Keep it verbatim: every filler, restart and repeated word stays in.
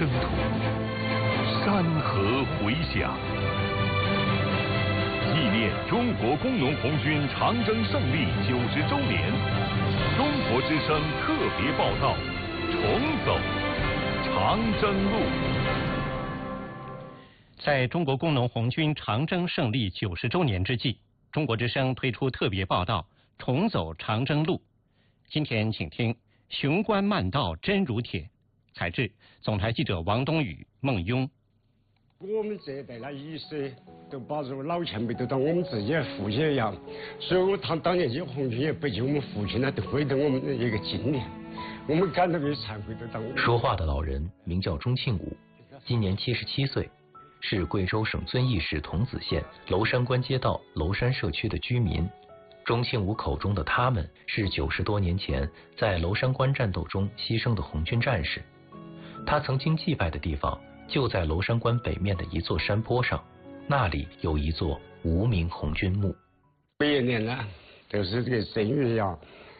征途，山河回响。纪念中国工农红军长征胜利九十周年，中国之声特别报道：重走长征路。 在中国工农红军长征胜利九十周年之际，中国之声推出特别报道：重走长征路。今天请听《雄关漫道真如铁》，采制总台记者王东宇、孟庸。 我们这一代的意识都把这个老前辈都当我们自己的父亲一样，所以我他当年这红军也不及我们父亲呢，都毁掉我们的一个经验，我们感到有惭愧的当。 说话的老人名叫钟庆武，今年七十七岁，是贵州省遵义市桐梓县娄山关街道娄山社区的居民。钟庆武口中的他们是九十多年前在娄山关战斗中牺牲的红军战士。他曾经祭拜的地方就在娄山关北面的一座山坡上，那里有一座无名红军墓。 每一年呢，都是这个正月呀，